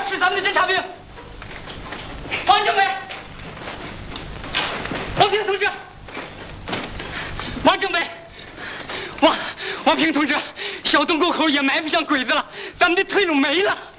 是咱们的侦察兵。王政委，王平同志，王政委，王平同志，小洞沟口也埋不上鬼子了，咱们的退路没了。